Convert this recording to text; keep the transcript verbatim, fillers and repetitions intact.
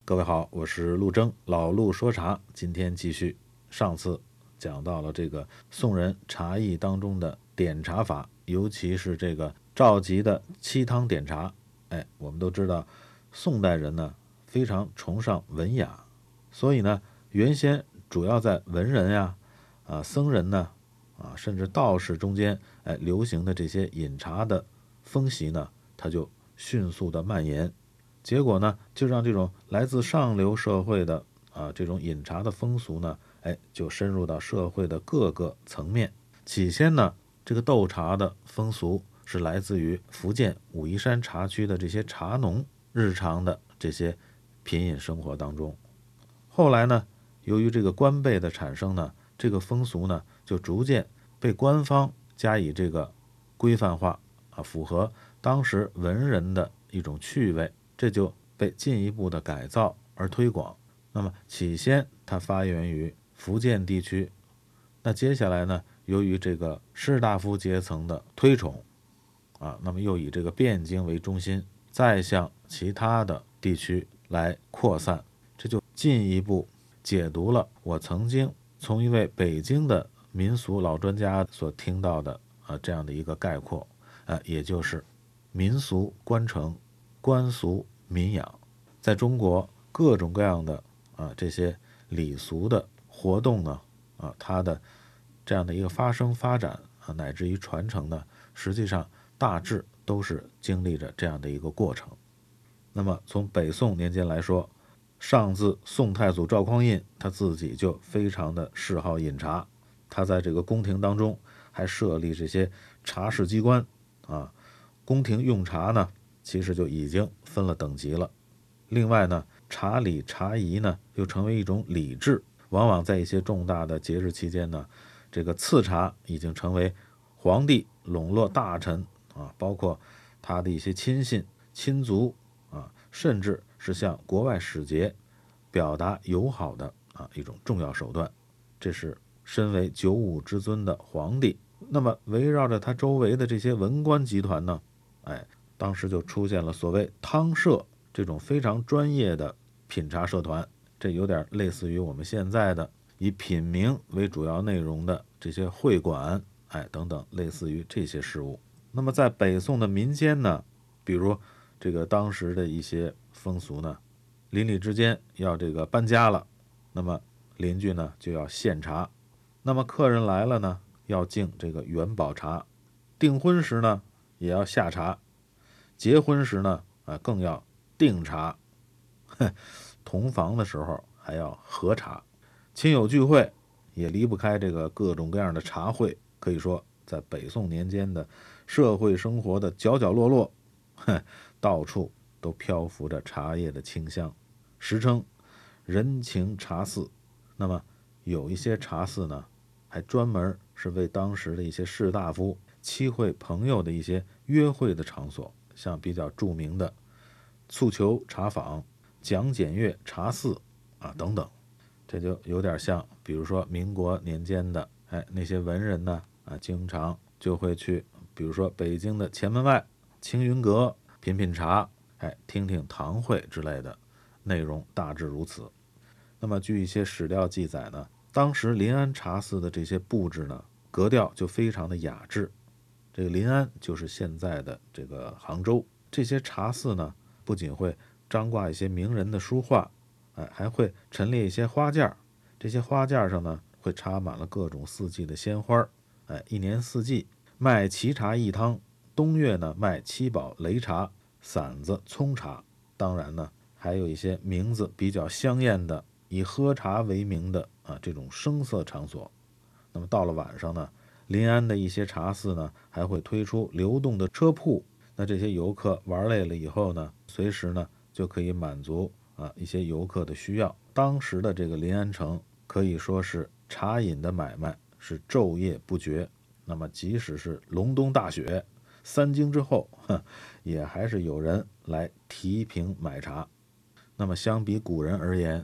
各位好，我是陆征，老陆说茶，今天继续。上次讲到了这个宋人茶艺当中的点茶法，尤其是这个赵佶的沏汤点茶。哎，我们都知道宋代人呢非常崇尚文雅，所以呢原先主要在文人呀、啊僧人呢啊甚至道士中间哎流行的这些饮茶的风习呢，它就迅速的蔓延。结果呢，就让这种来自上流社会的啊这种饮茶的风俗呢，哎，就深入到社会的各个层面。起先呢，这个斗茶的风俗是来自于福建武夷山茶区的这些茶农日常的这些品饮生活当中。后来呢，由于这个官辈的产生呢，这个风俗呢就逐渐被官方加以这个规范化啊，符合当时文人的一种趣味。这就被进一步的改造而推广。那么起先它发源于福建地区，那接下来呢，由于这个士大夫阶层的推崇啊，那么又以这个汴京为中心，再向其他的地区来扩散，这就进一步解读了我曾经从一位北京的民俗老专家所听到的啊这样的一个概括啊，也就是民俗官城，官俗民养。在中国各种各样的啊这些礼俗的活动呢啊，它的这样的一个发生发展啊，乃至于传承呢，实际上大致都是经历着这样的一个过程。那么从北宋年间来说，上自宋太祖赵匡胤，他自己就非常的嗜好饮茶，他在这个宫廷当中还设立这些茶事机关啊，宫廷用茶呢其实就已经分了等级了。另外呢，茶礼茶仪呢又成为一种礼制，往往在一些重大的节日期间呢，这个赐茶已经成为皇帝笼络大臣啊，包括他的一些亲信亲族啊，甚至是向国外使节表达友好的啊一种重要手段。这是身为九五之尊的皇帝，那么围绕着他周围的这些文官集团呢，哎，当时就出现了所谓汤社这种非常专业的品茶社团，这有点类似于我们现在的以品茗为主要内容的这些会馆，哎，等等，类似于这些事物。那么在北宋的民间呢，比如这个当时的一些风俗呢，邻里之间要这个搬家了，那么邻居呢就要献茶，那么客人来了呢，要敬这个元宝茶，订婚时呢也要下茶，结婚时呢啊更要订茶，同房的时候还要喝茶，亲友聚会也离不开这个各种各样的茶会。可以说在北宋年间的社会生活的角角落落，到处都漂浮着茶叶的清香，时称人情茶肆。那么有一些茶肆呢还专门是为当时的一些士大夫期会朋友的一些约会的场所，像比较著名的蹴球茶坊、蒋检阅茶肆啊等等。这就有点像比如说民国年间的哎那些文人呢啊，经常就会去比如说北京的前门外青云阁品品茶，哎听听堂会之类的内容，大致如此。那么据一些史料记载呢，当时临安茶肆的这些布置呢，格调就非常的雅致。这个临安就是现在的这个杭州，这些茶肆呢不仅会张挂一些名人的书画，哎，还会陈列一些花架，这些花架上呢会插满了各种四季的鲜花，哎，一年四季卖荠茶一汤，冬月呢卖七宝擂茶、馓子、葱茶，当然呢还有一些名字比较香艳的以喝茶为名的啊这种声色场所。那么到了晚上呢，临安的一些茶肆呢还会推出流动的车铺，那这些游客玩累了以后呢，随时呢就可以满足啊一些游客的需要。当时的这个临安城可以说是茶饮的买卖是昼夜不绝，那么即使是隆冬大雪三更之后，也还是有人来提瓶买茶。那么相比古人而言，